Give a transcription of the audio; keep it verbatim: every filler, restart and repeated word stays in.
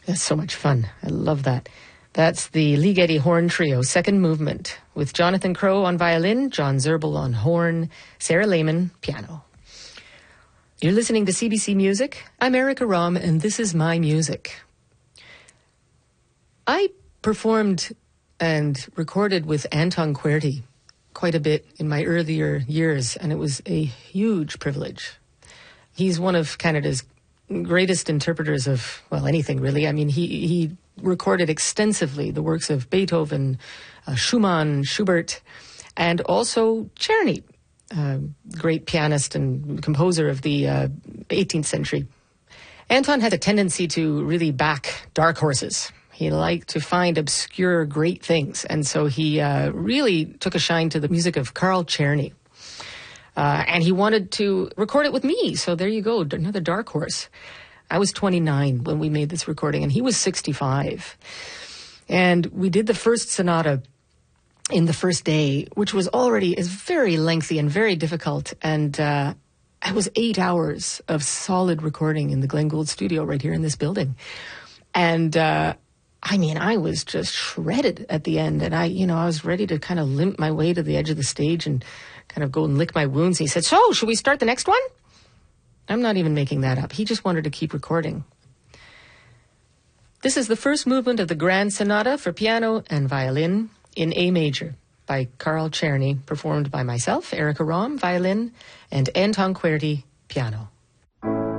That's so much fun. I love that. That's the Ligeti Horn Trio, second movement, with Jonathan Crow on violin, John Zerbel on horn, Sarah Lehman, piano. You're listening to C B C Music. I'm Erica Rom, and this is my music. I performed and recorded with Anton Querty quite a bit in my earlier years, and it was a huge privilege. He's one of Canada's greatest interpreters of, well, anything really. I mean, he, he recorded extensively the works of Beethoven, uh, Schumann, Schubert, and also Czerny, uh, great pianist and composer of the uh, eighteenth century. Anton had a tendency to really back dark horses. He liked to find obscure great things, and so he uh, really took a shine to the music of Carl Czerny. Uh, and he wanted to record it with me. So there you go, another dark horse. I was twenty-nine when we made this recording, and he was sixty-five. And we did the first sonata in the first day, which was already is very lengthy and very difficult. And uh, it was eight hours of solid recording in the Glenn Gould studio right here in this building. And uh, I mean, I was just shredded at the end. And I, you know, I was ready to kind of limp my way to the edge of the stage and kind of go and lick my wounds. He said, so, should we start the next one? I'm not even making that up. He just wanted to keep recording. This is the first movement of the Grand Sonata for piano and violin in A major by Carl Czerny, performed by myself, Erica Rom, violin, and Anton Querty, piano.